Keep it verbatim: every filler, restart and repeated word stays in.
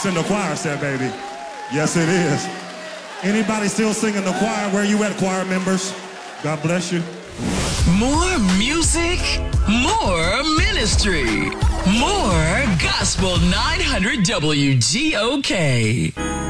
It's in the choir set, baby. Yes, it is. Anybody still singing the choir? Where you at, choir members? God bless you. More music, more ministry, more Gospel nine hundred W G O K.